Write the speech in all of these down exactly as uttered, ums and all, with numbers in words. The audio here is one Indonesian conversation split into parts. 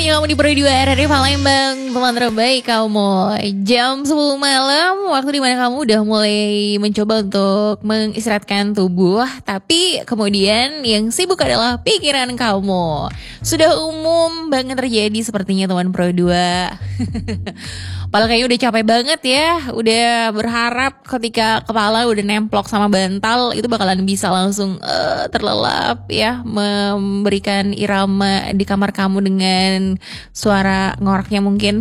Masih kamu di Pro dua R R I Palembang, teman terbaik kamu. Jam sepuluh malam, waktu dimana kamu udah mulai mencoba untuk mengistirahatkan tubuh, tapi kemudian yang sibuk adalah pikiran kamu. Sudah umum banget terjadi sepertinya teman Pro dua. Padahal kayaknya udah capek banget ya, udah berharap ketika kepala udah nemplok sama bantal itu bakalan bisa langsung uh, terlelap ya, memberikan irama di kamar kamu dengan suara ngoraknya mungkin.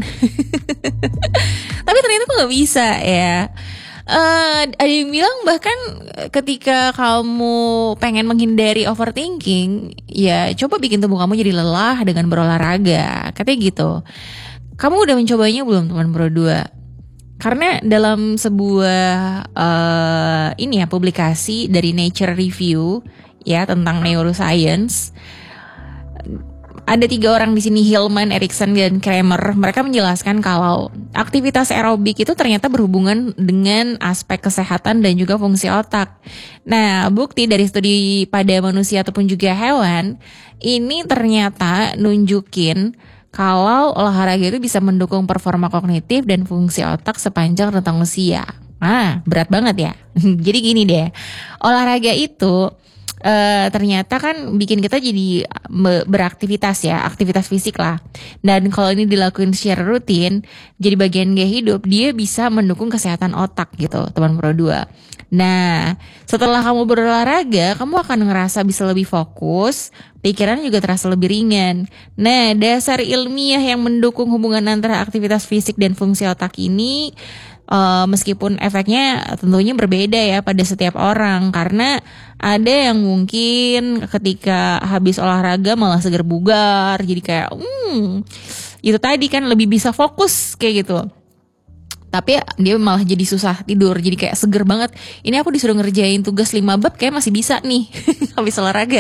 Tapi ternyata tuh gak bisa ya. Uh, ada yang bilang bahkan ketika kamu pengen menghindari overthinking, ya coba bikin tubuh kamu jadi lelah dengan berolahraga, katanya gitu. Kamu udah mencobanya belum teman Pro dua? Karena dalam sebuah uh, ini ya publikasi dari Nature Review ya tentang neuroscience, ada tiga orang di sini, Hillman, Erickson, dan Kramer. Mereka menjelaskan kalau aktivitas aerobik itu ternyata berhubungan dengan aspek kesehatan dan juga fungsi otak. Nah, bukti dari studi pada manusia ataupun juga hewan ini ternyata nunjukin kalau olahraga itu bisa mendukung performa kognitif dan fungsi otak sepanjang rentang usia. Ah, berat banget ya. Jadi gini deh, olahraga itu uh, ternyata kan bikin kita jadi beraktivitas ya, aktivitas fisik lah. Dan kalau ini dilakukan secara rutin, jadi bagian gaya hidup, dia bisa mendukung kesehatan otak gitu, teman Pro dua. Nah, setelah kamu berolahraga, kamu akan ngerasa bisa lebih fokus, pikiran juga terasa lebih ringan. Nah, dasar ilmiah yang mendukung hubungan antara aktivitas fisik dan fungsi otak ini, uh, meskipun efeknya tentunya berbeda ya pada setiap orang. Karena ada yang mungkin ketika habis olahraga malah seger bugar, jadi kayak, hmm, itu tadi kan lebih bisa fokus kayak gitu. Tapi dia malah jadi susah tidur, jadi kayak seger banget. Ini aku disuruh ngerjain tugas lima bab kayak masih bisa nih habis olahraga.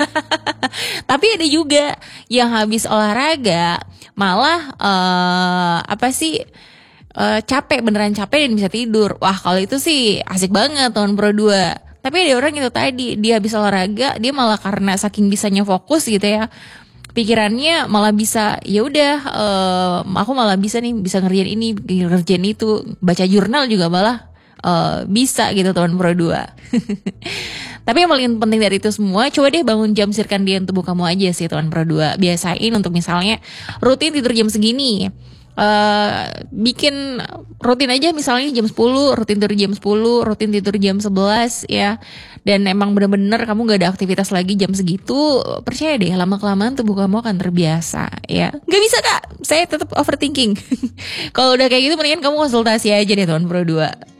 Tapi ada juga yang habis olahraga malah uh, apa sih uh, capek, beneran capek dan bisa tidur. Wah, kalau itu sih asik banget teman Pro dua. Tapi ada orang itu tadi, dia habis olahraga dia malah karena saking bisanya fokus gitu ya, pikirannya malah bisa, ya udah uh, aku malah bisa nih, bisa ngerjain ini, ngerjain itu, baca jurnal juga malah uh, bisa gitu teman Pro dua. Tapi yang paling penting dari itu semua, coba deh bangun jam sirkadian tubuh kamu aja sih teman Pro dua. Biasain untuk misalnya rutin tidur jam segini. Uh, bikin rutin aja misalnya jam sepuluh, rutin tidur jam sepuluh, rutin tidur jam sebelas ya. Dan emang bener-bener kamu gak ada aktivitas lagi jam segitu, percaya deh lama-kelamaan tubuh kamu akan terbiasa ya. Gak bisa kak, saya tetap overthinking. Kalau udah kayak gitu mendingan kamu konsultasi aja deh teman Pro dua.